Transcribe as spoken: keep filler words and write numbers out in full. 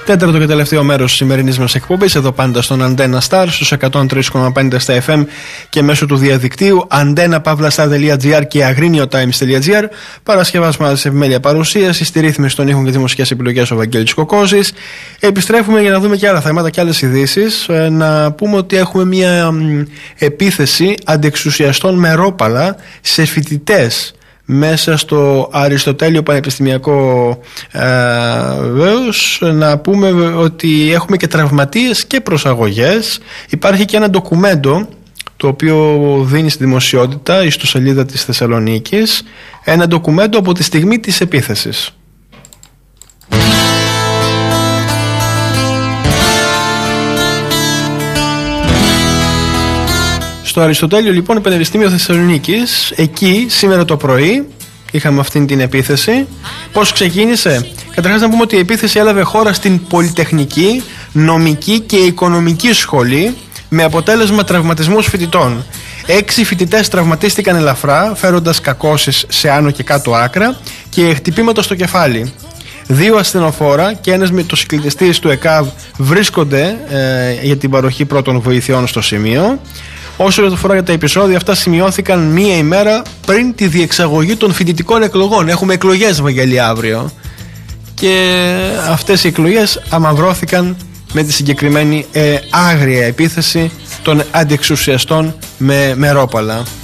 Τέταρτο και τελευταίο μέρος της σημερινής μας εκπομπής, εδώ πάντα στον Antenna Star, στους εκατόν τρία κόμμα πέντε στα εφ εμ και μέσω του διαδικτύου antenna pavlastar τελεία gr και agriniotimes τελεία gr. Παρασκευάσμα σε επιμέλεια παρουσίαση, στη ρύθμιση των ήχων και τις μουσικές επιλογές ο Βαγγέλης Κοκκόζης. Επιστρέφουμε για να δούμε και άλλα θέματα και άλλες ειδήσεις. Να πούμε ότι έχουμε μια επίθεση αντιεξουσιαστών με ρόπαλα σε φοιτητές μέσα στο Αριστοτέλειο Πανεπιστημιακό. ε, Βεβαίως να πούμε ότι έχουμε και τραυματίες και προσαγωγές. Υπάρχει και ένα ντοκουμέντο το οποίο δίνει στη δημοσιότητα, στο σελίδα της Θεσσαλονίκης, ένα ντοκουμέντο από τη στιγμή της επίθεσης. Στο Αριστοτέλειο λοιπόν Πανεπιστήμιο Θεσσαλονίκης, εκεί σήμερα το πρωί είχαμε αυτήν την επίθεση. Πώς ξεκίνησε? Καταρχάς να πούμε ότι η επίθεση έλαβε χώρα στην Πολυτεχνική, Νομική και Οικονομική Σχολή, με αποτέλεσμα τραυματισμούς φοιτητών. Έξι φοιτητές τραυματίστηκαν ελαφρά, φέροντας κακώσεις σε άνω και κάτω άκρα και χτυπήματα στο κεφάλι. Δύο ασθενοφόρα και ένας μοτοσυκλετιστής του ΕΚΑΒ βρίσκονται ε, για την παροχή πρώτων βοηθειών στο σημείο. Όσο αφορά για τα επεισόδια αυτά, σημειώθηκαν μία ημέρα πριν τη διεξαγωγή των φοιτητικών εκλογών. Έχουμε εκλογές, Βαγγέλη, αύριο. Και αυτές οι εκλογές αμαυρώθηκαν με τη συγκεκριμένη ε, άγρια επίθεση των αντιεξουσιαστών με, με ρόπαλα.